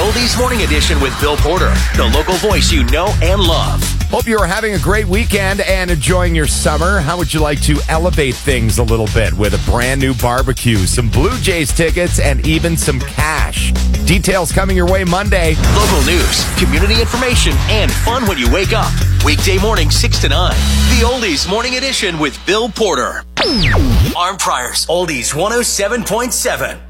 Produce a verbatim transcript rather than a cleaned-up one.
Oldies Morning Edition with Bill Porter, the local voice you know and love. Hope you are having a great weekend and enjoying your summer. How would you like to elevate things a little bit with a brand new barbecue, some Blue Jays tickets, and even some cash? Details coming your way Monday. Local news, community information, and fun when you wake up. Weekday morning, six to nine. The Oldies Morning Edition with Bill Porter. Arm Priors, Oldies one oh seven point seven.